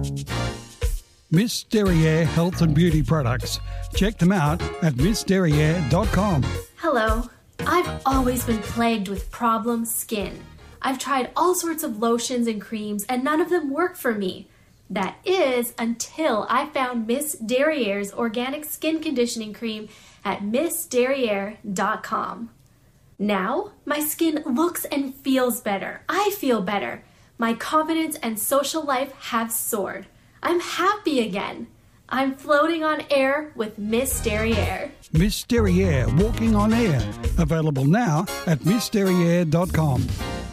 Miss Derriere Health and Beauty Products. Check them out at missderriere.com. Hello. I've always been plagued with problem skin. I've tried all sorts of lotions and creams and none of them work for me. That is until I found Miss Derriere's organic skin conditioning cream at missderriere.com. Now, my skin looks and feels better. I feel better. My confidence and social life have soared. I'm happy again. I'm floating on air with Miss Derriere. Miss Derriere Walking on Air. Available now at missderriere.com.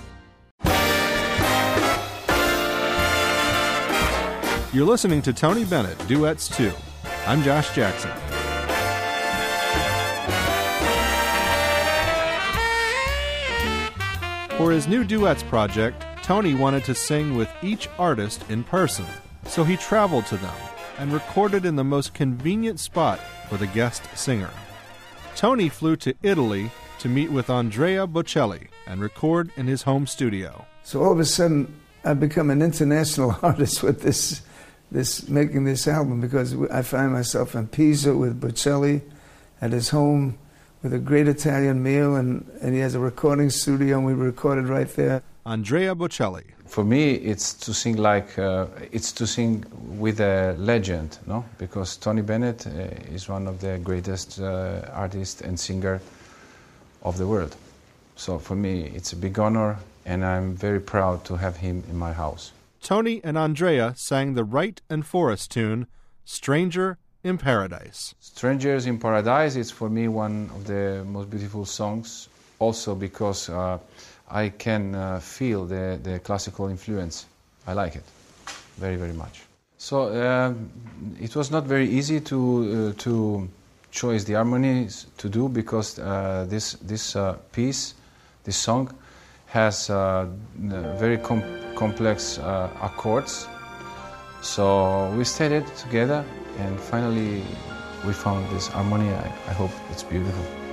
You're listening to Tony Bennett, Duets 2. I'm Josh Jackson. For his new duets project, Tony wanted to sing with each artist in person, so he traveled to them and recorded in the most convenient spot for the guest singer. Tony flew to Italy to meet with Andrea Bocelli and record in his home studio. So all of a sudden, I've become an international artist with this making this album, because I find myself in Pisa with Bocelli at his home with a great Italian meal, and he has a recording studio, and we recorded right there. Andrea Bocelli. For me, it's to sing with a legend, no? Because Tony Bennett is one of the greatest artists and singer of the world. So for me, it's a big honor, and I'm very proud to have him in my house. Tony and Andrea sang the Wright and Forrest tune, Stranger in Paradise. Strangers in Paradise is for me one of the most beautiful songs, also because I can feel the classical influence. I like it very, very much. So it was not very easy to choose the harmonies to do, because this song has very complex accords. So we studied together, and finally we found this harmony. I hope it's beautiful.